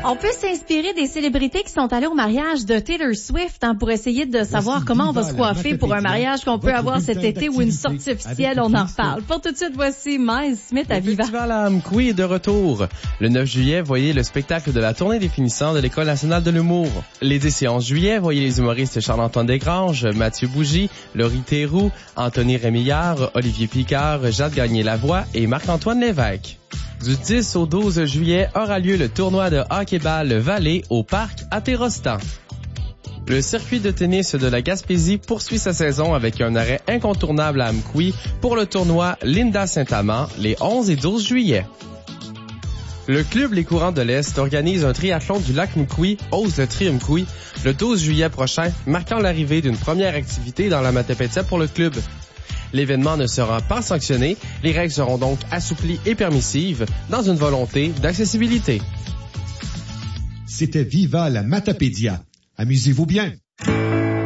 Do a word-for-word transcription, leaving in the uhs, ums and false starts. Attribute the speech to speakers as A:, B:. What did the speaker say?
A: On peut s'inspirer des célébrités qui sont allées au mariage de Taylor Swift hein, pour essayer de savoir
B: Voici
A: comment on va
B: Viva
A: se
B: la
A: coiffer pour un mariage qu'on peut
B: votre
A: avoir cet
B: bulletin
A: été ou une
B: d'activité
A: sortie officielle,
B: avec
A: on en
B: Christo.
A: reparle. Pour tout de suite, voici Miles Smith à
C: Le
A: Viva.
C: festival à Amqui est de retour. Le neuf juillet, voyez le spectacle de la tournée des finissants de l'École nationale de l'humour. Les dix et onze juillet, voyez les humoristes Charles-Antoine Desgranges, Mathieu Bougie, Laurie Théroux, Anthony Rémillard, Olivier Picard, Jade Gagné-Lavoie et Marc-Antoine Lévesque. Du dix au douze juillet aura lieu le tournoi de hockey-ball Vallée au parc Atérostan. Le circuit de tennis de la Gaspésie poursuit sa saison avec un arrêt incontournable à Amqui pour le tournoi Linda Saint-Amand les onze et douze juillet. Le club Les Courants de l'Est organise un triathlon du lac Mkoui, Ose le Tri-Mkoui, le douze juillet prochain, marquant l'arrivée d'une première activité dans la Matapédia pour le club. L'événement ne sera pas sanctionné, les règles seront donc assouplies et permissives dans une volonté d'accessibilité.
B: C'était Viva la Matapédia. Amusez-vous bien.